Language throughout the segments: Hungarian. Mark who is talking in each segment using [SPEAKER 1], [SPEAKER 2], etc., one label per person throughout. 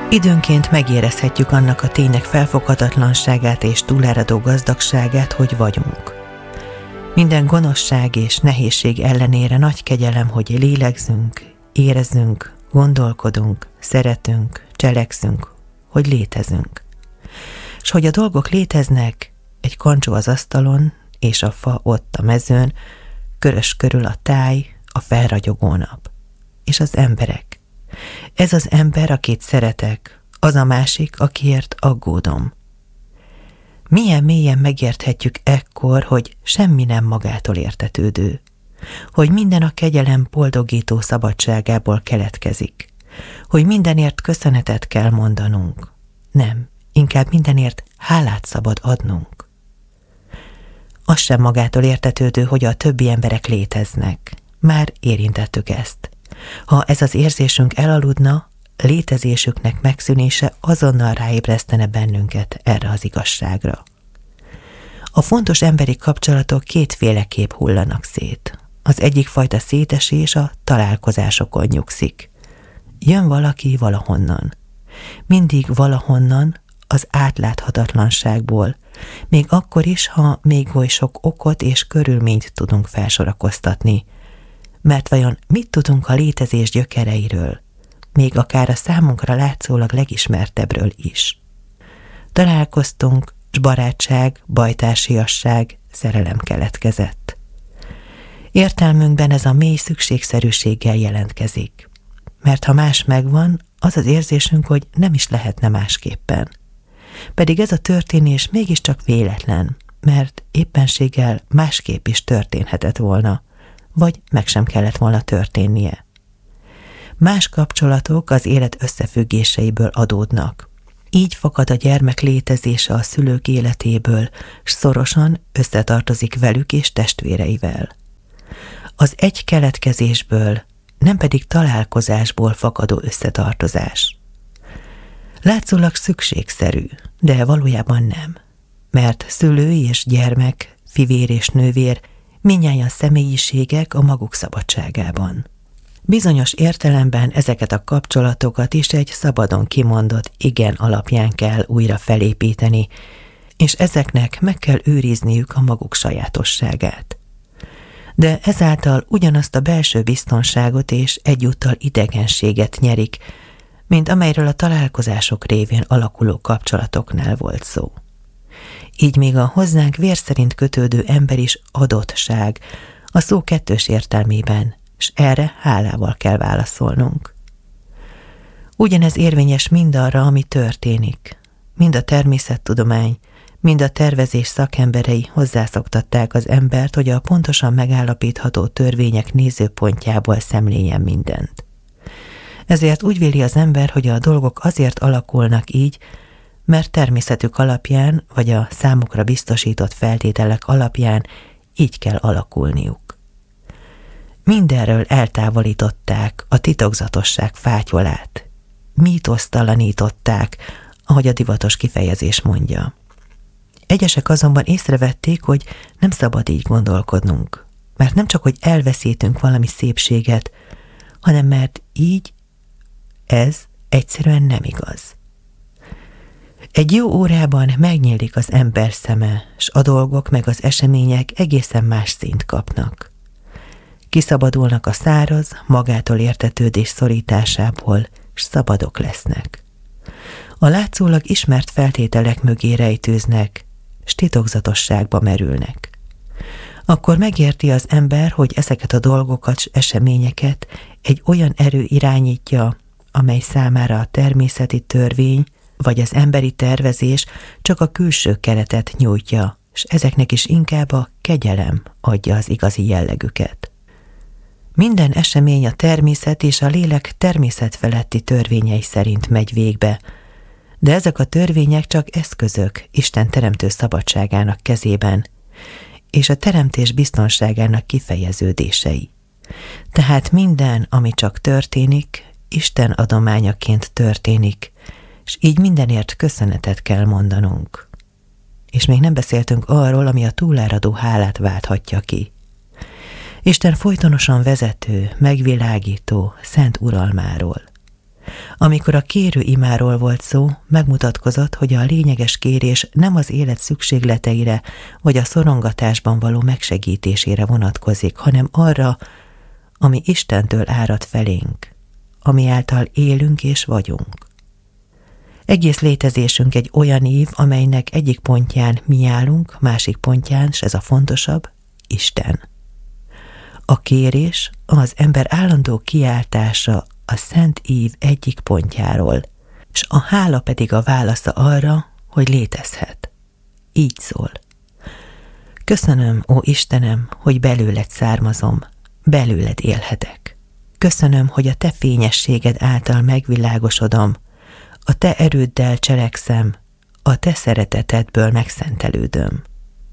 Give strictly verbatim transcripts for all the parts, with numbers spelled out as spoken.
[SPEAKER 1] Időnként megérezhetjük annak a ténynek felfoghatatlanságát és túláradó gazdagságát, hogy vagyunk. Minden gonoszság és nehézség ellenére nagy kegyelem, hogy lélegzünk, érezzünk, gondolkodunk, szeretünk, cselekszünk, hogy létezünk. S hogy a dolgok léteznek, egy kancsó az asztalon, és a fa ott a mezőn, körös körül a táj, a felragyogó nap. És az emberek. Ez az ember, akit szeretek, az a másik, akiért aggódom. Milyen mélyen megérthetjük ekkor, hogy semmi nem magától értetődő, hogy minden a kegyelem boldogító szabadságából keletkezik, hogy mindenért köszönetet kell mondanunk. Nem, inkább mindenért hálát szabad adnunk. Az sem magától értetődő, hogy a többi emberek léteznek. Már érintettük ezt. Ha ez az érzésünk elaludna, létezésüknek megszűnése azonnal ráébresztene bennünket erre az igazságra. A fontos emberi kapcsolatok kétféleképp hullanak szét. Az egyik fajta szétesés a találkozásokon nyugszik. Jön valaki valahonnan. Mindig valahonnan, az átláthatatlanságból, még akkor is, ha még oly sok okot és körülményt tudunk felsorakoztatni. Mert vajon mit tudunk a létezés gyökereiről, még akár a számunkra látszólag legismertebbről is? Találkoztunk, s barátság, bajtársiasság, szerelem keletkezett. Értelmünkben ez a mély szükségszerűséggel jelentkezik. Mert ha más megvan, az az érzésünk, hogy nem is lehetne másképpen. Pedig ez a történés mégiscsak véletlen, mert éppenséggel másképp is történhetett volna, vagy meg sem kellett volna történnie. Más kapcsolatok az élet összefüggéseiből adódnak. Így fakad a gyermek létezése a szülők életéből, s szorosan összetartozik velük és testvéreivel. Az egy keletkezésből, nem pedig találkozásból fakadó összetartozás. Látszólag szükségszerű, de valójában nem, mert szülő és gyermek, fivér és nővér mindnyájan személyiségek a maguk szabadságában. Bizonyos értelemben ezeket a kapcsolatokat is egy szabadon kimondott igen alapján kell újra felépíteni, és ezeknek meg kell őrizniük a maguk sajátosságát. De ezáltal ugyanazt a belső biztonságot és egyúttal idegenséget nyerik, mint amelyről a találkozások révén alakuló kapcsolatoknál volt szó. Így még a hozzánk vér szerint kötődő ember is adottság, a szó kettős értelmében, s erre hálával kell válaszolnunk. Ugyanez érvényes mindarra, ami történik. Mind a természettudomány, mind a tervezés szakemberei hozzászoktatták az embert, hogy a pontosan megállapítható törvények nézőpontjából szemléljen mindent. Ezért úgy véli az ember, hogy a dolgok azért alakulnak így, mert természetük alapján, vagy a számukra biztosított feltételek alapján így kell alakulniuk. Mindenről eltávolították a titokzatosság fátyolát, mítosztalanították, ahogy a divatos kifejezés mondja. Egyesek azonban észrevették, hogy nem szabad így gondolkodnunk, mert nem csak, hogy elveszítünk valami szépséget, hanem mert így ez egyszerűen nem igaz. Egy jó órában megnyílik az ember szeme, s a dolgok meg az események egészen más színt kapnak. Kiszabadulnak a száraz, magától értetődés szorításából, s szabadok lesznek. A látszólag ismert feltételek mögé rejtőznek, s titokzatosságba merülnek. Akkor megérti az ember, hogy ezeket a dolgokat s eseményeket egy olyan erő irányítja, amely számára a természeti törvény vagy az emberi tervezés csak a külső keretet nyújtja, s ezeknek is inkább a kegyelem adja az igazi jellegüket. Minden esemény a természet és a lélek természetfeletti törvényei szerint megy végbe, de ezek a törvények csak eszközök Isten teremtő szabadságának kezében, és a teremtés biztonságának kifejeződései. Tehát minden, ami csak történik, Isten adományaként történik, és így mindenért köszönetet kell mondanunk. És még nem beszéltünk arról, ami a túláradó hálát válthatja ki. Isten folytonosan vezető, megvilágító, szent uralmáról. Amikor a kérő imáról volt szó, megmutatkozott, hogy a lényeges kérés nem az élet szükségleteire vagy a szorongatásban való megsegítésére vonatkozik, hanem arra, ami Istentől árad felénk, ami által élünk és vagyunk. Egész létezésünk egy olyan ív, amelynek egyik pontján mi állunk, másik pontján, és ez a fontosabb, Isten. A kérés az ember állandó kiáltása a szent ív egyik pontjáról, és a hála pedig a válasza arra, hogy létezhet. Így szól. Köszönöm, ó Istenem, hogy belőled származom, belőled élhetek. Köszönöm, hogy a te fényességed által megvilágosodom, a te erőddel cselekszem, a te szeretetedből megszentelődöm.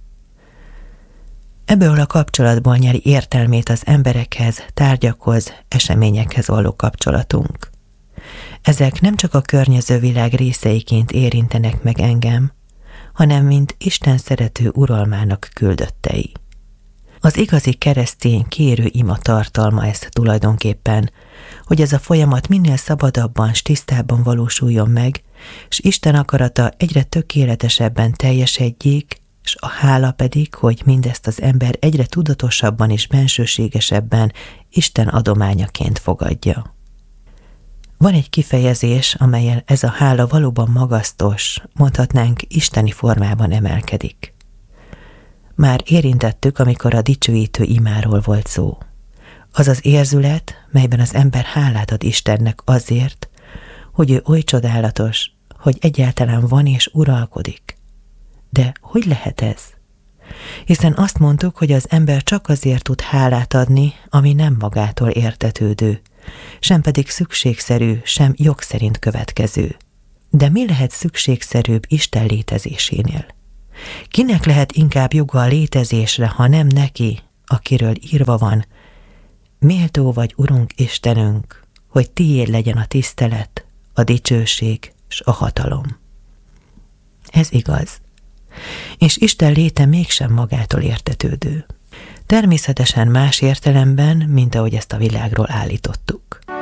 [SPEAKER 1] Ebből a kapcsolatból nyeri értelmét az emberekhez, tárgyakhoz, eseményekhez való kapcsolatunk. Ezek nem csak a környező világ részeiként érintenek meg engem, hanem mint Isten szerető uralmának küldöttei. Az igazi keresztény kérő ima tartalma ez tulajdonképpen, hogy ez a folyamat minél szabadabban s tisztábban valósuljon meg, s Isten akarata egyre tökéletesebben teljesedjék, és a hála pedig, hogy mindezt az ember egyre tudatosabban és bensőségesebben Isten adományaként fogadja. Van egy kifejezés, amellyel ez a hála valóban magasztos, mondhatnánk isteni formában emelkedik. Már érintettük, amikor a dicsőítő imáról volt szó. Az az érzület, melyben az ember hálát ad Istennek azért, hogy ő oly csodálatos, hogy egyáltalán van és uralkodik. De hogy lehet ez? Hiszen azt mondtuk, hogy az ember csak azért tud hálát adni, ami nem magától értetődő, sem pedig szükségszerű, sem jog szerint következő. De mi lehet szükségszerűbb Isten létezésénél? Kinek lehet inkább joga a létezésre, ha nem neki, akiről írva van: méltó vagy, Urunk Istenünk, hogy tiéd legyen a tisztelet, a dicsőség és a hatalom. Ez igaz. És Isten léte mégsem magától értetődő. Természetesen más értelemben, mint ahogy ezt a világról állítottuk.